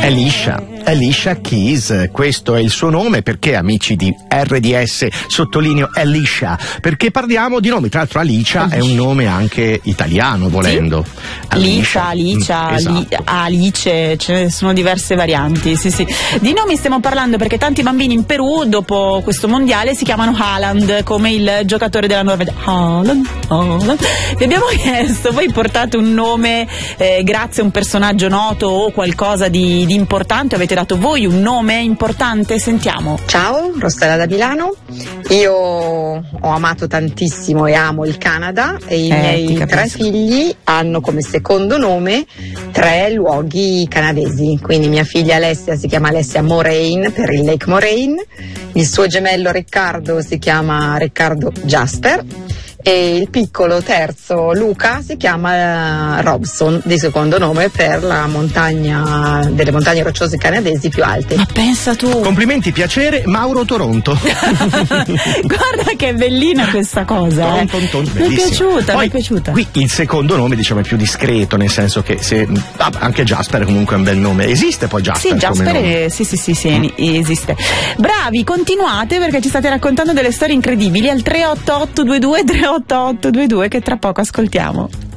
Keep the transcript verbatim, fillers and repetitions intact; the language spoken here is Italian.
Alicia, Alicia Keys, questo è il suo nome. Perché, amici di R D S, sottolineo Alicia? Perché parliamo di nomi, tra l'altro Alicia, Alicia. È un nome anche italiano, volendo. Sì. Alicia, Alicia, mm, esatto. Alice, ce ne sono diverse varianti, sì sì. Di nomi stiamo parlando perché tanti bambini in Perù, dopo questo mondiale, si chiamano Haaland, come il giocatore della Norvegia. Haaland, Haaland. Vi abbiamo chiesto, voi portate un nome eh, grazie a un personaggio noto o qualcosa di, di importante? Avete dato voi un nome importante? Sentiamo. Ciao, Rossella da Milano. Io ho amato tantissimo e amo il Canada e i eh, miei tre figli hanno come secondo nome tre luoghi canadesi. Quindi mia figlia Alessia si chiama Alessia Moraine per il Lake Moraine, il suo gemello Riccardo si chiama Riccardo Jasper e il piccolo terzo Luca si chiama Robson di secondo nome per la montagna delle montagne rocciose canadesi più alte. Ma pensa tu. Complimenti, piacere, Mauro Toronto. Guarda che bellina questa cosa. Ton, eh. ton, ton, mi è piaciuta, Poi, mi è piaciuta. Qui il secondo nome, diciamo, è più discreto, nel senso che se ah, anche Jasper comunque è un bel nome. Esiste poi Jasper? Sì, Jasper come nome? È, sì, sì, sì, sì, mm. esiste. Bravi, continuate perché ci state raccontando delle storie incredibili al tre otto otto due due tre otto otto due due che tra poco ascoltiamo.